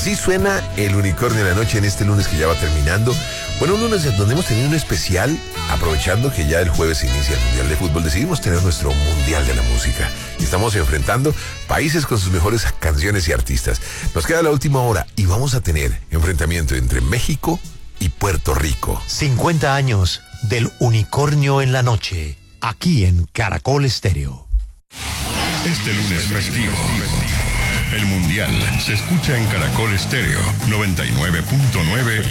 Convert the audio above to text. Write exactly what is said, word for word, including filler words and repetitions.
Así suena el unicornio de la noche en este lunes que ya va terminando. Bueno, un lunes donde hemos tenido un especial, aprovechando que ya el jueves inicia el Mundial de Fútbol, decidimos tener nuestro Mundial de la Música. Y estamos enfrentando países con sus mejores canciones y artistas. Nos queda la última hora y vamos a tener enfrentamiento entre México y Puerto Rico. cincuenta años del unicornio en la noche, aquí en Caracol Estéreo. Este lunes festivo, el Mundial se escucha en Caracol Estéreo noventa y nueve punto nueve